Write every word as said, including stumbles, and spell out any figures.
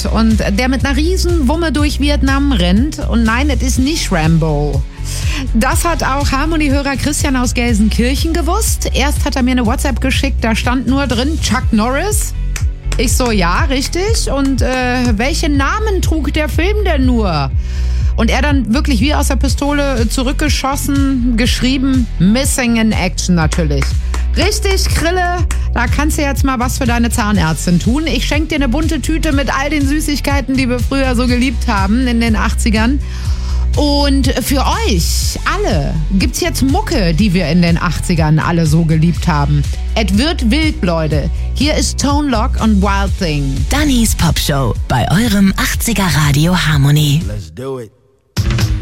hat und der mit einer riesen Wumme durch Vietnam rennt. Und nein, es ist nicht Rambo. Das hat auch Harmony-Hörer Christian aus Gelsenkirchen gewusst. Erst hat er mir eine WhatsApp geschickt, da stand nur drin Chuck Norris. Ich so, ja, richtig. Und äh, welchen Namen trug der Film denn nur? Und er dann wirklich wie aus der Pistole zurückgeschossen, geschrieben, Missing in Action natürlich. Richtig, Krille, da kannst du jetzt mal was für deine Zahnärztin tun. Ich schenke dir eine bunte Tüte mit all den Süßigkeiten, die wir früher so geliebt haben in den achtzigern. Und für euch alle gibt's jetzt Mucke, die wir in den achtzigern alle so geliebt haben. Es wird wild, Leute. Hier ist Tone Loc und Wild Thing. Dannys Popshow bei eurem achtziger Radio Harmony. Let's do it.